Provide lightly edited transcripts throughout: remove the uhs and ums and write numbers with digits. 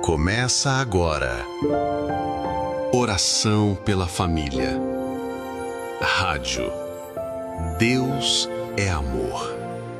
Começa agora. Oração pela família. Rádio. Deus é amor.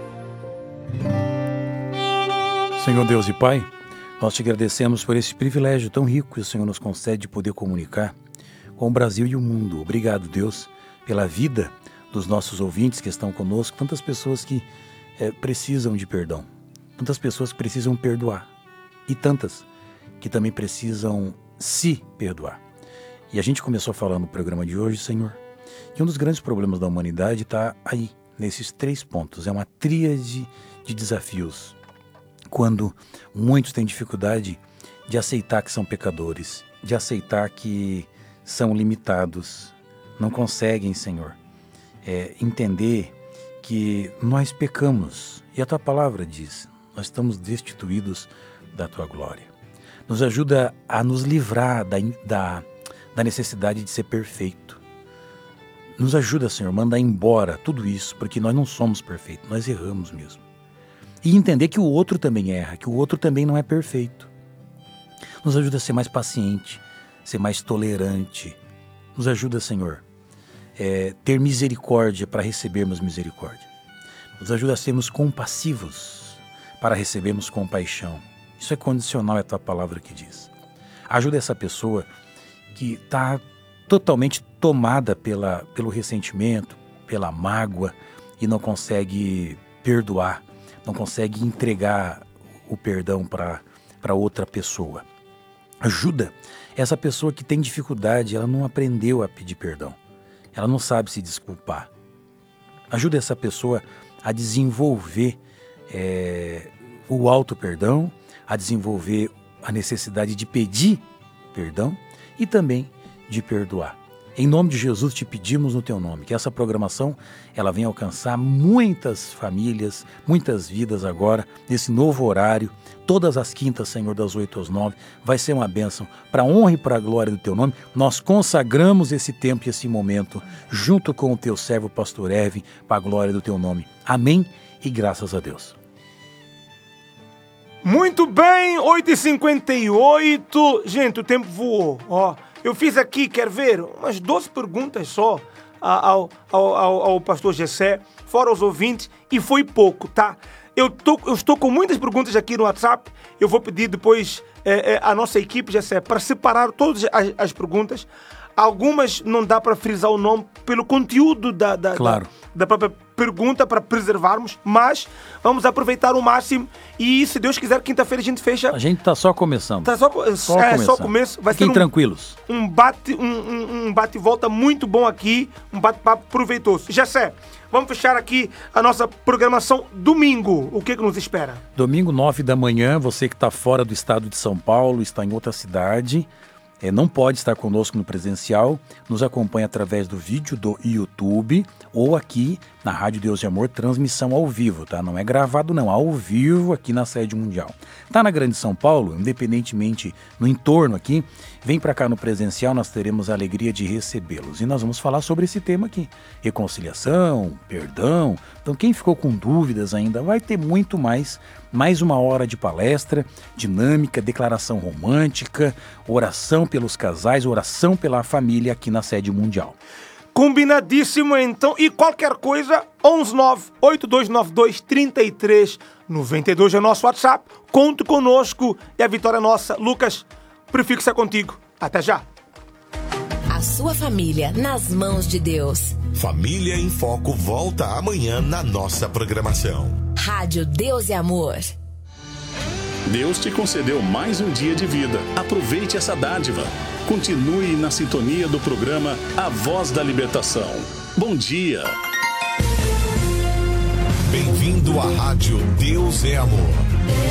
Senhor Deus e Pai, nós te agradecemos por esse privilégio tão rico que o Senhor nos concede de poder comunicar com o Brasil e o mundo. Obrigado, Deus, pela vida dos nossos ouvintes que estão conosco, tantas pessoas que precisam de perdão, tantas pessoas que precisam perdoar e tantas que também precisam se perdoar. E a gente começou falando no programa de hoje, Senhor, que um dos grandes problemas da humanidade está aí, nesses 3 pontos. É uma tríade de desafios. Quando muitos têm dificuldade de aceitar que são pecadores, de aceitar que são limitados, não conseguem, Senhor, entender que nós pecamos. E a Tua palavra diz, nós estamos destituídos da Tua glória. Nos ajuda a nos livrar da necessidade de ser perfeito. Nos ajuda, Senhor, a mandar embora tudo isso, porque nós não somos perfeitos, nós erramos mesmo. E entender que o outro também erra, que o outro também não é perfeito. Nos ajuda a ser mais paciente, ser mais tolerante. Nos ajuda, Senhor, ter misericórdia para recebermos misericórdia. Nos ajuda a sermos compassivos para recebermos compaixão. Isso é condicional, é a Tua palavra que diz. Ajuda essa pessoa que está totalmente tomada pelo ressentimento, pela mágoa e não consegue perdoar, não consegue entregar o perdão para outra pessoa. Ajuda essa pessoa que tem dificuldade, ela não aprendeu a pedir perdão, ela não sabe se desculpar. Ajuda essa pessoa a desenvolver o auto-perdão, a desenvolver a necessidade de pedir perdão e também de perdoar. Em nome de Jesus te pedimos no Teu nome, que essa programação ela venha alcançar muitas famílias, muitas vidas agora, nesse novo horário, todas as quintas, Senhor, das 8 às 9, vai ser uma bênção para a honra e para a glória do Teu nome. Nós consagramos esse tempo e esse momento junto com o Teu servo, Pastor Ervin, para a glória do Teu nome. Amém e graças a Deus. Muito bem, 8h58. Gente, o tempo voou. Eu fiz aqui, quer ver, umas 12 perguntas só ao pastor Gessé, fora os ouvintes, e foi pouco, tá? Eu estou com muitas perguntas aqui no WhatsApp. Eu vou pedir depois a nossa equipe, Gessé, para separar todas as perguntas. Algumas não dá para frisar o nome pelo conteúdo da própria pergunta, para preservarmos, mas vamos aproveitar o máximo e, se Deus quiser, quinta-feira a gente fecha. A gente está só começando. Só começo. Vai Fiquem tranquilos. Um bate e volta muito bom aqui, um bate-papo proveitoso. Gessé, vamos fechar aqui a nossa programação domingo. O que nos espera? Domingo, 9 da manhã, você que está fora do estado de São Paulo, está em outra cidade, não pode estar conosco no presencial, nos acompanha através do vídeo do YouTube ou aqui na Rádio Deus e Amor, transmissão ao vivo, tá? Não é gravado não, ao vivo aqui na sede mundial. Tá na Grande São Paulo, independentemente no entorno aqui, vem para cá no presencial, nós teremos a alegria de recebê-los. E nós vamos falar sobre esse tema aqui, reconciliação, perdão. Então quem ficou com dúvidas ainda, vai ter muito mais uma hora de palestra, dinâmica, declaração romântica, oração pelos casais, oração pela família aqui na sede mundial. Combinadíssimo, então. E qualquer coisa, 119-8292-3392 é o nosso WhatsApp. Conte conosco e a vitória é nossa. Lucas, prefixo é contigo. Até já. A sua família nas mãos de Deus. Família em Foco volta amanhã na nossa programação. Rádio Deus e Amor. Deus te concedeu mais um dia de vida. Aproveite essa dádiva. Continue na sintonia do programa A Voz da Libertação. Bom dia. Bem-vindo à Rádio Deus é Amor.